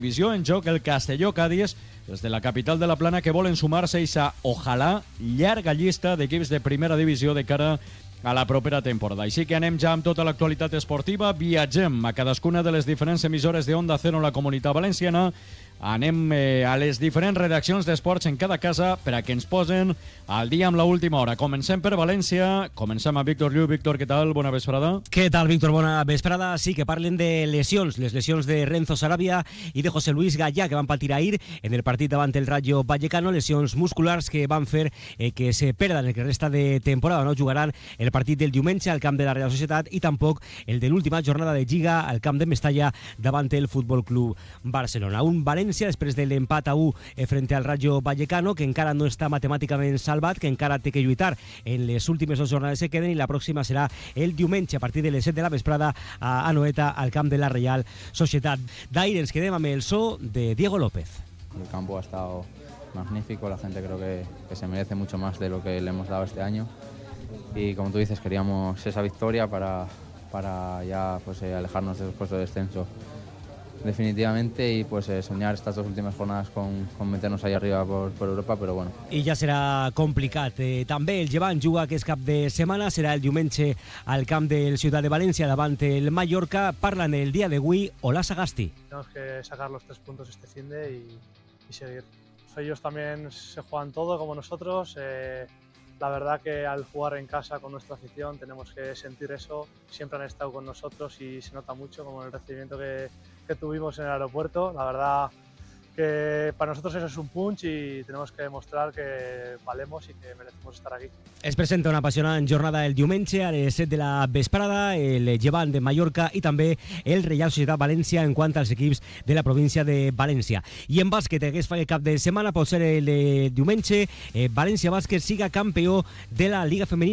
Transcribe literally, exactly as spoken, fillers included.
Divisió en joc el Castelló-Cádiz des de la capital de la Plana, que volen sumar-se a aquesta, ojalà, llarga llista d'equips de primera divisió de cara a la propera temporada. Així que anem ja amb tota l'actualitat esportiva, viatgem a cadascuna de les diferents emissores de Onda Cero en la Comunitat Valenciana, anem eh, a les diferents redaccions d'esports en cada casa per a que ens posen al dia amb l'última hora. Comencem per València, comencem amb Víctor Llull. Víctor, què tal? Bona vesprada. Què tal, Víctor? Bona vesprada. Sí, que parlen de lesions, les lesions de Renzo Sarabia i de José Luis Gallà, que van patir ahir en el partit davant el Rayo Vallecano, lesions musculars que van fer eh, que se perdan el que resta de temporada. No jugaran el partit del diumenge al camp de la Real Societat i tampoc el de l'última jornada de Lliga al camp de Mestalla davant el Futbol Club Barcelona. Un València després de l'empat a u frente al Rayo Vallecano, que encara no està matemàticament salvat, que encara té que lluitar en les últimes dues jornades que queden, i la pròxima serà el diumenge a partir de les set de la vesprada a Anoeta al camp de la Real Societat. D'ahir ens quedem amb el so de Diego López. El campo ha estado magnífico, la gente creo que, que se merece mucho más de lo que le hemos dado este año. Y como tú dices, queríamos esa victoria para, para ya pues, eh, alejarnos de los puestos de descenso definitivamente y pues eh, soñar estas dos últimas jornadas con, con meternos ahí arriba por, por Europa, pero bueno. I ja serà complicat. Eh, també el Llevant juga aquest cap de setmana, serà el diumenge al camp del Ciutat de València davant el Mallorca. Parlan el dia d'avui Ola Sagasti. Tenemos que sacar los tres puntos este finde y, y seguir. Ellos también se juegan todo como nosotros. Eh, La verdad que al jugar en casa con nuestra afición tenemos que sentir eso. Siempre han estado con nosotros y se nota mucho, como el recibimiento que, que tuvimos en el aeropuerto. La verdad que para nosotros eso es un punch y tenemos que demostrar que valemos y que merecemos estar aquí. Es presenta una apassionant jornada el diumenge a les set de la vesprada, el Llevant de Mallorca i també el Reial Societat València en quant als equips de la província de València. I en bàsquet, aquest cap de setmana pot ser el diumenge, eh, València Bàsquet siga campió de la Liga Femenina